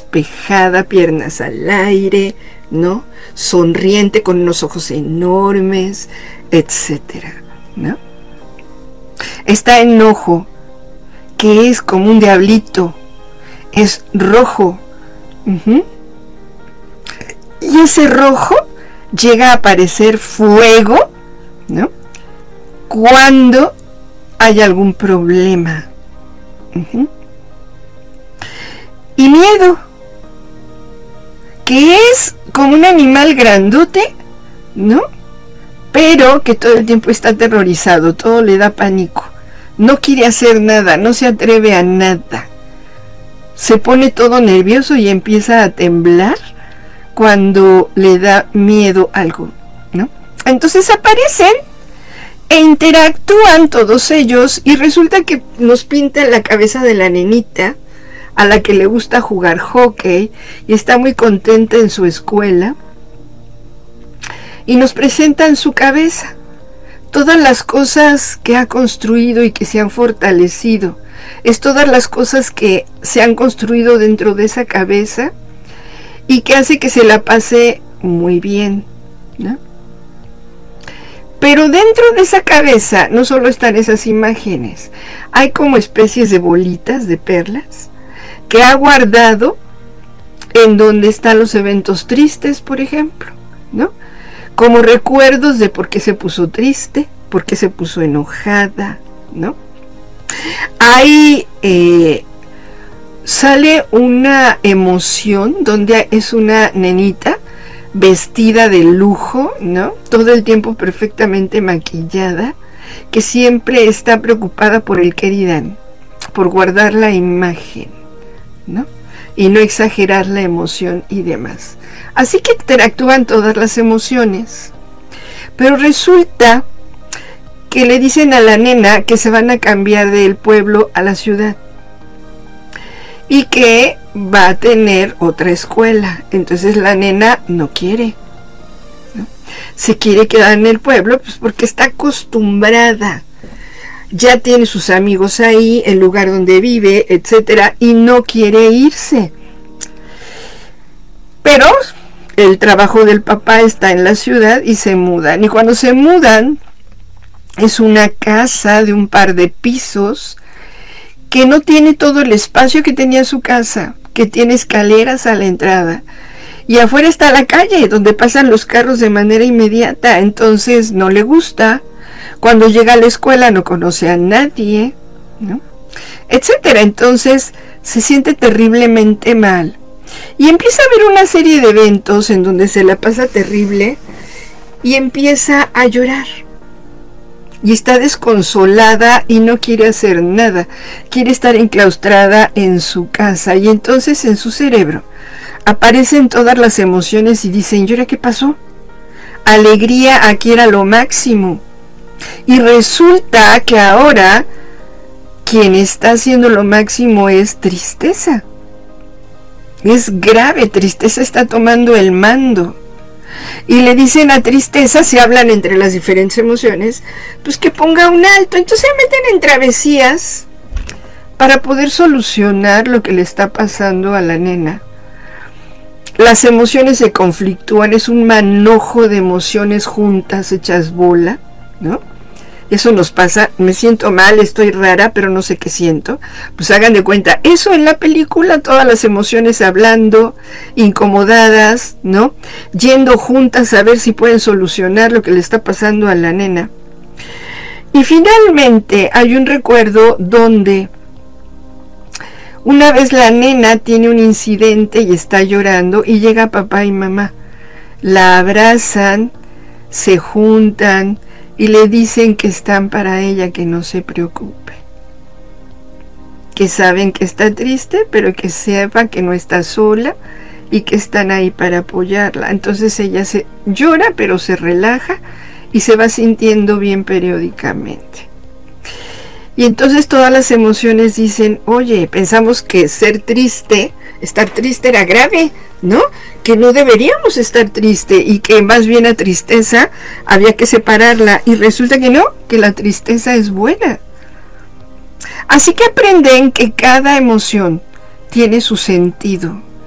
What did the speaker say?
despejada, piernas al aire, ¿no? Sonriente con unos ojos enormes, etcétera, ¿no? Está enojo, que es como un diablito, es rojo. Y ese rojo llega a aparecer fuego, ¿no? Cuando hay algún problema. Y miedo, que es como un animal grandote, ¿no? Pero que todo el tiempo está aterrorizado, todo le da pánico, no quiere hacer nada, no se atreve a nada, se pone todo nervioso y empieza a temblar cuando le da miedo algo, ¿no? Entonces aparecen e interactúan todos ellos y resulta que nos pintan la cabeza de la nenita a la que le gusta jugar hockey y está muy contenta en su escuela, y nos presentan su cabeza, todas las cosas que ha construido y que se han fortalecido, es todas las cosas que se han construido dentro de esa cabeza y que hace que se la pase muy bien, ¿no? Pero dentro de esa cabeza no solo están esas imágenes, hay como especies de bolitas de perlas que ha guardado en donde están los eventos tristes, por ejemplo, ¿no? Como recuerdos de por qué se puso triste, por qué se puso enojada, ¿no? Ahí sale una emoción donde es una nenita vestida de lujo, ¿no? Todo el tiempo perfectamente maquillada, que siempre está preocupada por el qué dirán, por guardar la imagen, ¿no? Y no exagerar la emoción y demás. Así que interactúan todas las emociones. Pero resulta que le dicen a la nena que se van a cambiar del pueblo a la ciudad y que va a tener otra escuela. Entonces la nena no quiere, ¿no? Se quiere quedar en el pueblo, pues porque está acostumbrada, ya tiene sus amigos ahí, el lugar donde vive, etcétera, y no quiere irse. Pero el trabajo del papá está en la ciudad y se mudan. Y cuando se mudan, es una casa de un par de pisos que no tiene todo el espacio que tenía su casa, que tiene escaleras a la entrada. Y afuera está la calle, donde pasan los carros de manera inmediata. Entonces no le gusta. Cuando llega a la escuela no conoce a nadie, ¿no? Etcétera. Entonces se siente terriblemente mal. Y empieza a haber una serie de eventos en donde se la pasa terrible y empieza a llorar. Y está desconsolada y no quiere hacer nada. Quiere estar enclaustrada en su casa. Y entonces en su cerebro aparecen todas las emociones y dicen, ¿y ahora qué pasó? Alegría aquí era lo máximo. Y resulta que ahora quien está haciendo lo máximo es tristeza. Es grave, tristeza está tomando el mando. Y le dicen a tristeza, se hablan entre las diferentes emociones, pues que ponga un alto. Entonces se meten en travesías para poder solucionar lo que le está pasando a la nena. Las emociones se conflictúan, es un manojo de emociones juntas, hechas bola, ¿no? Eso nos pasa, me siento mal, estoy rara, pero no sé qué siento. Pues hagan de cuenta, eso en la película, todas las emociones hablando, incomodadas, ¿no? Yendo juntas a ver si pueden solucionar lo que le está pasando a la nena. Y finalmente hay un recuerdo donde una vez la nena tiene un incidente y está llorando y llega papá y mamá. La abrazan, se juntan y le dicen que están para ella, que no se preocupe, que saben que está triste, pero que sepa que no está sola y que están ahí para apoyarla. Entonces ella se llora, pero se relaja y se va sintiendo bien periódicamente. Y entonces todas las emociones dicen, oye, pensamos que ser triste, estar triste era grave, ¿no? Que no deberíamos estar triste y que más bien la tristeza había que separarla. Y resulta que no, que la tristeza es buena. Así que aprenden que cada emoción tiene su sentido.